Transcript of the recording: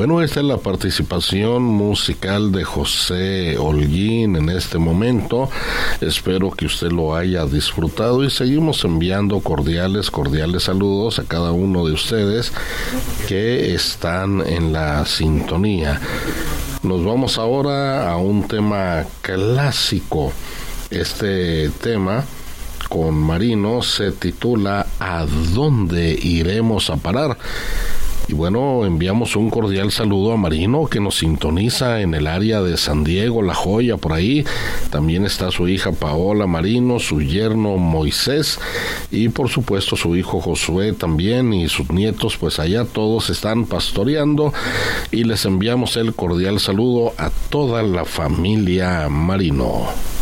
Bueno, esta es la participación musical de José Holguín en este momento. Espero que usted lo haya disfrutado y seguimos enviando cordiales saludos a cada uno de ustedes que están en la sintonía. Nos vamos ahora a un tema clásico. Este tema con Marino se titula ¿A dónde iremos a parar? Y bueno, enviamos un cordial saludo a Marino, que nos sintoniza en el área de San Diego, La Joya, por ahí. También está su hija Paola Marino, su yerno Moisés y por supuesto su hijo Josué también y sus nietos, pues allá todos están pastoreando y les enviamos el cordial saludo a toda la familia Marino.